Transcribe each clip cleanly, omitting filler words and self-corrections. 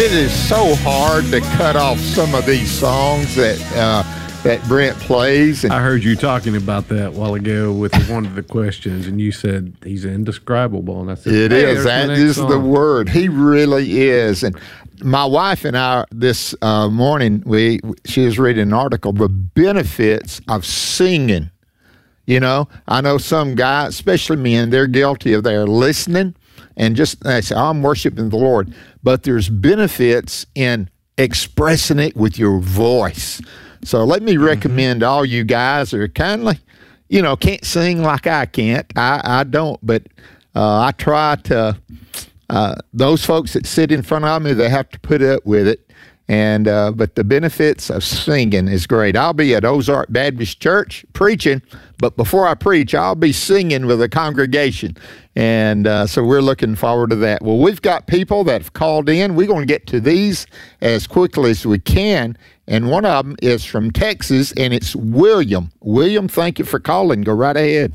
It is so hard to cut off some of these songs that Brent plays. And I heard you talking about that a while ago with one of the questions, and you said he's indescribable. And I said, it is. That is the word. He really is. And my wife and I this morning, she was reading an article, the benefits of singing. You know, I know some guys, especially men, they're guilty of their listening and just they say, I'm worshiping the Lord. But there's benefits in expressing it with your voice. So let me recommend all you guys that are kindly, can't sing like I can't. I don't, but I try to, those folks that sit in front of me, they have to put up with it. And but the benefits of singing is great. I'll be at Ozark Baptist Church preaching, but before I preach, I'll be singing with a congregation. And so we're looking forward to that. Well, we've got people that have called in. We're going to get to these as quickly as we can. And one of them is from Texas, and it's William. William, thank you for calling. Go right ahead.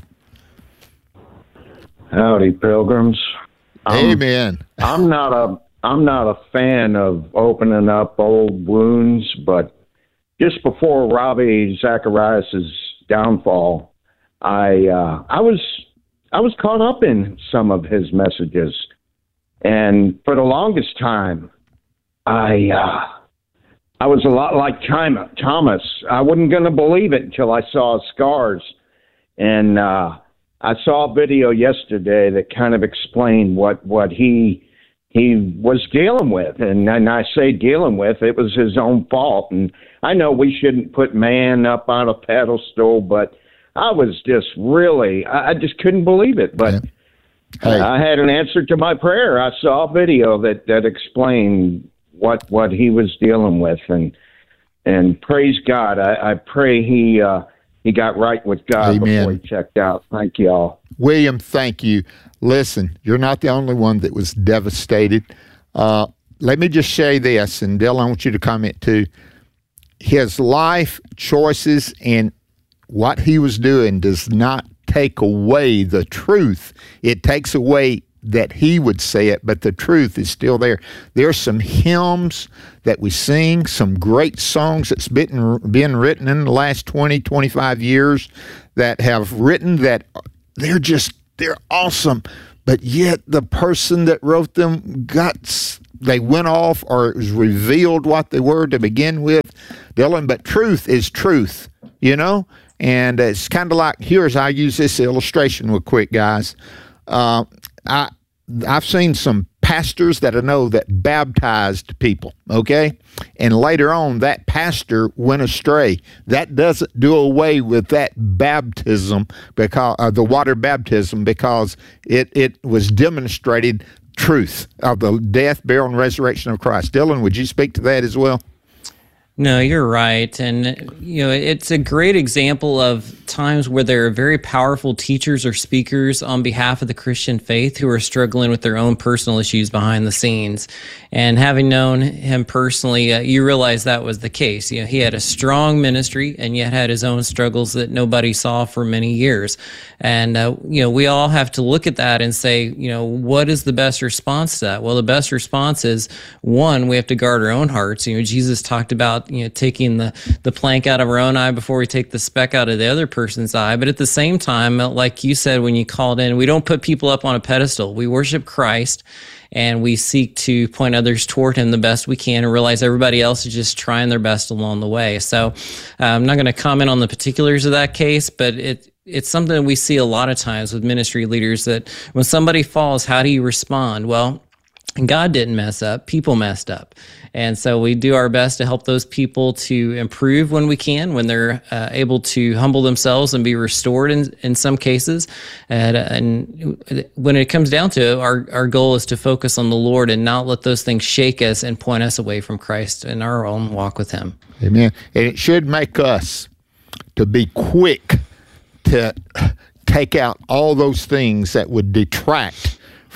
Howdy, Pilgrims. Amen. I'm not a fan of opening up old wounds, but just before Ravi Zacharias' downfall, I was caught up in some of his messages, and for the longest time, I was a lot like Thomas. I wasn't going to believe it until I saw his scars, and I saw a video yesterday that kind of explained what he was dealing with. And I say dealing with, it was his own fault. And I know we shouldn't put man up on a pedestal, but I was just really, I just couldn't believe it. But I had an answer to my prayer. I saw a video that explained what he was dealing with. And praise God. I pray he got right with God. Amen. Before he checked out. Thank you all. William, thank you. Listen, you're not the only one that was devastated. Let me just say this, and Dylan, I want you to comment too. His life choices and what he was doing does not take away the truth. It takes away that he would say it, but the truth is still there. There's some hymns that we sing, some great songs that's been written in the last 20, 25 years that have written that they're awesome, but yet the person that wrote them they went off, or it was revealed what they were to begin with, Dylan. But truth is truth, and it's kind of like, I use this illustration real quick, guys. I've seen some pastors that I know that baptized people, okay? And later on, that pastor went astray. That doesn't do away with that baptism, because the water baptism, because it was demonstrated truth of the death, burial, and resurrection of Christ. Dylan, would you speak to that as well? No, you're right. And, it's a great example of times where there are very powerful teachers or speakers on behalf of the Christian faith who are struggling with their own personal issues behind the scenes. And having known him personally, you realize that was the case. He had a strong ministry and yet had his own struggles that nobody saw for many years. And, we all have to look at that and say, what is the best response to that? Well, the best response is, one, we have to guard our own hearts. Jesus talked about taking the plank out of our own eye before we take the speck out of the other person's eye. But at the same time, like you said when you called in, we don't put people up on a pedestal. We worship Christ, and we seek to point others toward him the best we can, and realize everybody else is just trying their best along the way. So I'm not going to comment on the particulars of that case, but it's something that we see a lot of times with ministry leaders, that when somebody falls, how do you respond? Well, God didn't mess up, people messed up. And so we do our best to help those people to improve when we can, when they're able to humble themselves and be restored in some cases. And when it comes down to it, our goal is to focus on the Lord and not let those things shake us and point us away from Christ in our own walk with him. Amen. And it should make us to be quick to take out all those things that would detract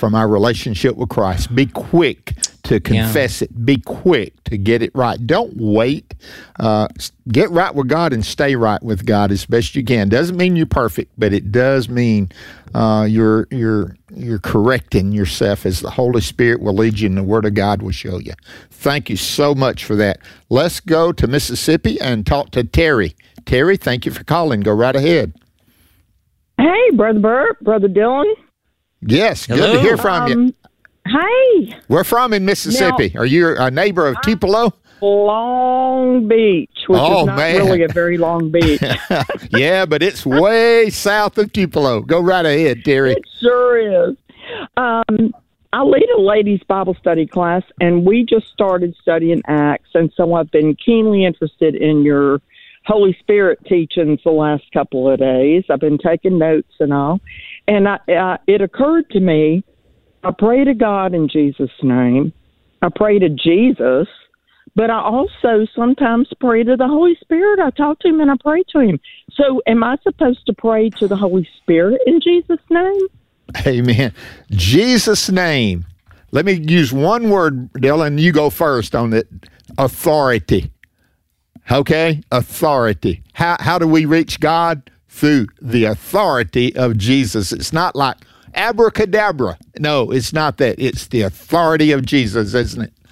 from our relationship with Christ. Be quick to confess it. Be quick to get it right. Don't wait. Get right with God and stay right with God as best you can. Doesn't mean you're perfect, but it does mean you're correcting yourself as the Holy Spirit will lead you and the Word of God will show you. Thank you so much for that. Let's go to Mississippi and talk to Terry. Terry, thank you for calling. Go right ahead. Hey, Brother Bert, Brother Dylan. Yes, Hello. good to hear from you. Hey. We're from in Mississippi. Are you a neighbor of Tupelo? Long Beach, which is not really a very long beach. Yeah, but it's way south of Tupelo. Go right ahead, Terry. It sure is. I lead a ladies' Bible study class, and we just started studying Acts, and so I've been keenly interested in your Holy Spirit teachings the last couple of days. I've been taking notes and all, and it occurred to me, I pray to God in Jesus' name. I pray to Jesus, but I also sometimes pray to the Holy Spirit. I talk to him and I pray to him. So am I supposed to pray to the Holy Spirit in Jesus' name? Amen. Jesus' name. Let me use one word, Dylan. You go first on it. Authority. Okay? Authority. How do we reach God? Through the authority of Jesus. It's not like abracadabra. No, it's not that. It's the authority of Jesus, isn't it?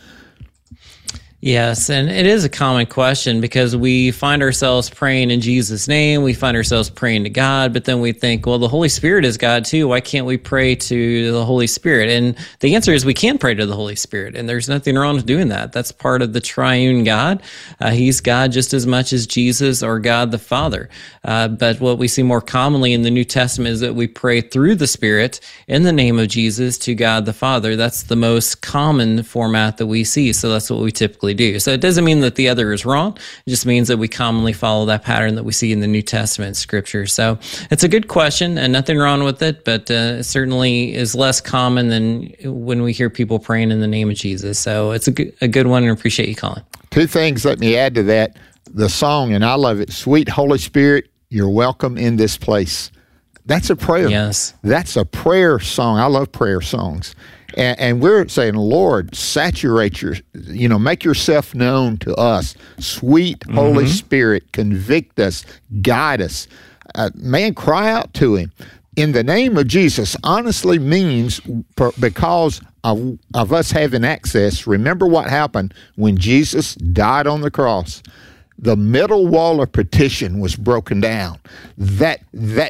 Yes, and it is a common question because we find ourselves praying in Jesus' name, we find ourselves praying to God, but then we think, well, the Holy Spirit is God too. Why can't we pray to the Holy Spirit? And the answer is we can pray to the Holy Spirit, and there's nothing wrong with doing that. That's part of the triune God. He's God just as much as Jesus or God the Father. But what we see more commonly in the New Testament is that we pray through the Spirit in the name of Jesus to God the Father. That's the most common format that we see, so that's what we typically do. So it doesn't mean that the other is wrong. It just means that we commonly follow that pattern that we see in the New Testament scripture. So it's a good question and nothing wrong with it, but it certainly is less common than when we hear people praying in the name of Jesus. So it's a good one, and appreciate you calling. Two things let me add to that. The song, and I love it, Sweet Holy Spirit, you're welcome in this place. That's a prayer. Yes. That's a prayer song. I love prayer songs. And we're saying, Lord, saturate make yourself known to us. Sweet Holy Spirit, convict us, guide us. Man, cry out to him. In the name of Jesus honestly means because of us having access. Remember what happened when Jesus died on the cross. The middle wall of partition was broken down. That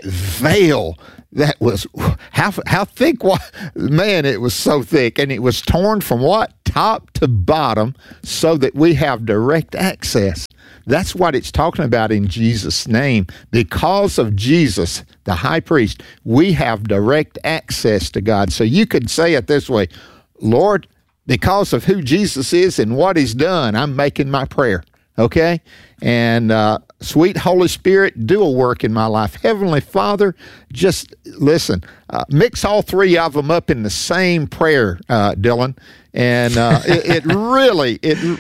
veil, that was how thick? Man, it was so thick, and it was torn from what? Top to bottom, so that we have direct access. That's what it's talking about in Jesus' name. Because of Jesus, the high priest, we have direct access to God. So you could say it this way, Lord, because of who Jesus is and what he's done, I'm making my prayer. Okay? And sweet Holy Spirit, do a work in my life. Heavenly Father, just listen, mix all three of them up in the same prayer, Dylan. And it really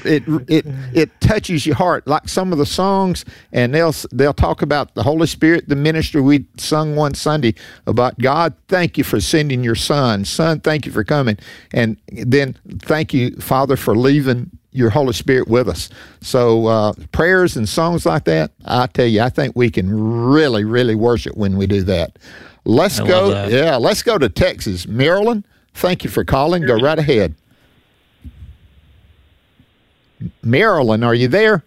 touches your heart, like some of the songs, and they'll talk about the Holy Spirit. The ministry we sung one Sunday about God, thank you for sending your Son. Son, thank you for coming. And then thank you, Father, for leaving your Holy Spirit with us. So prayers and songs like that, I tell you, I think we can really, really worship when we do that. Let's go to Texas. Marilyn, thank you for calling. Go right ahead. Marilyn, are you there?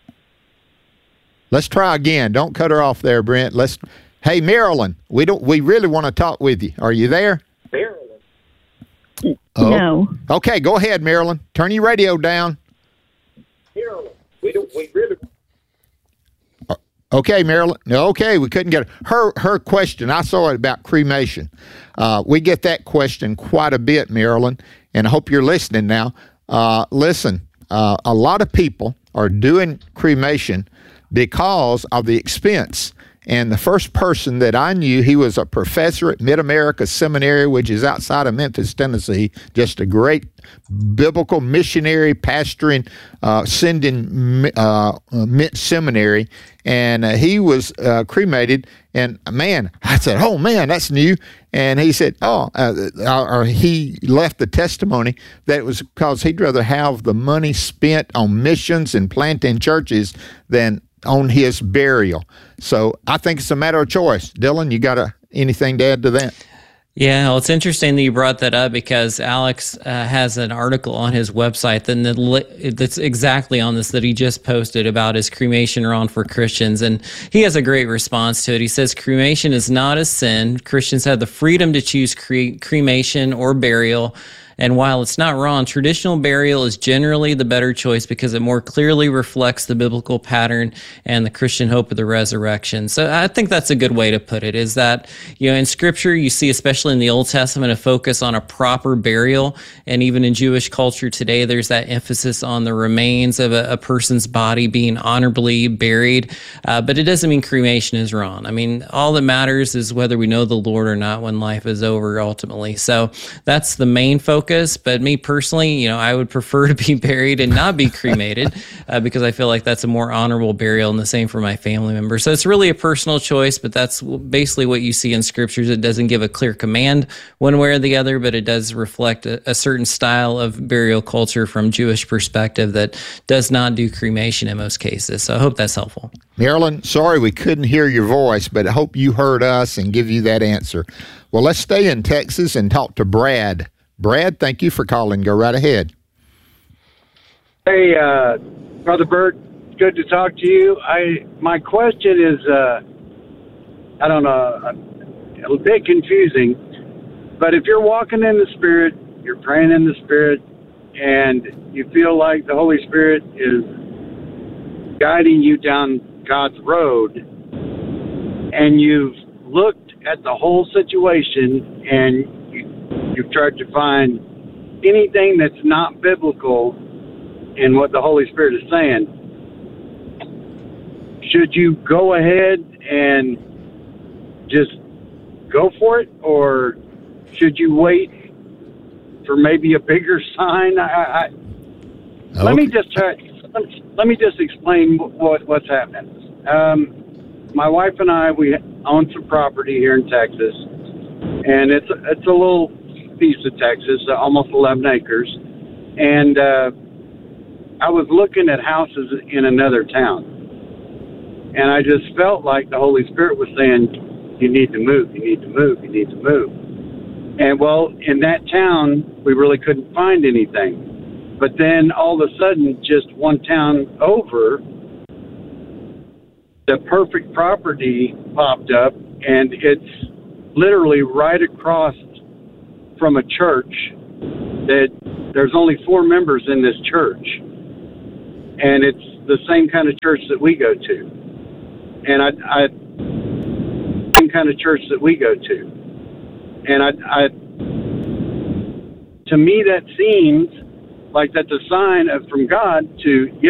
Let's try again. Don't cut her off there, Brent. Hey, Marilyn, we really want to talk with you. Are you there? Marilyn. Oh. No. Okay, go ahead, Marilyn. Turn your radio down. Marilyn, we really. Okay, Marilyn. Okay, we couldn't get her question. I saw it about cremation. We get that question quite a bit, Marilyn, and I hope you're listening now. Listen, a lot of people are doing cremation because of the expense. And the first person that I knew, he was a professor at Mid-America Seminary, which is outside of Memphis, Tennessee, just a great biblical missionary pastoring, sending seminary. And he was cremated. And man, I said, oh man, that's new. And he said, he left the testimony that it was because he'd rather have the money spent on missions and planting churches than on his burial. So I think it's a matter of choice. Dylan, you got anything to add to that? Yeah, well, it's interesting that you brought that up because Alex has an article on his website that's exactly on this that he just posted about his cremation wrong for Christians. And he has a great response to it. He says, cremation is not a sin. Christians have the freedom to choose cremation or burial. And while it's not wrong, traditional burial is generally the better choice because it more clearly reflects the biblical pattern and the Christian hope of the resurrection. So I think that's a good way to put it, is that, in Scripture, you see, especially in the Old Testament, a focus on a proper burial. And even in Jewish culture today, there's that emphasis on the remains of a person's body being honorably buried. But it doesn't mean cremation is wrong. I mean, all that matters is whether we know the Lord or not when life is over, ultimately. So that's the main focus. But me personally, I would prefer to be buried and not be cremated because I feel like that's a more honorable burial, and the same for my family members. So it's really a personal choice, but that's basically what you see in Scriptures. It doesn't give a clear command one way or the other, but it does reflect a certain style of burial culture from Jewish perspective that does not do cremation in most cases. So I hope that's helpful. Marilyn, sorry we couldn't hear your voice, but I hope you heard us and give you that answer. Well, let's stay in Texas and talk to Brad. Brad, thank you for calling. Go right ahead. Hey, Brother Bert, good to talk to you. My question is, I don't know, a bit confusing, but if you're walking in the Spirit, you're praying in the Spirit, and you feel like the Holy Spirit is guiding you down God's road, and you've looked at the whole situation, and you've tried to find anything that's not biblical in what the Holy Spirit is saying, should you go ahead and just go for it, or should you wait for maybe a bigger sign? Okay. Let me just explain what's happening. My wife and I, we own some property here in Texas, and it's a little piece of Texas, almost 11 acres. And I was looking at houses in another town, and I just felt like the Holy Spirit was saying, you need to move, you need to move, you need to move. And well, in that town, we really couldn't find anything. But then all of a sudden, just one town over, the perfect property popped up, and it's literally right across from a church that there's only 4 members in this church, and it's the same kind of church that we go to, and to me that seems like that's a sign from God to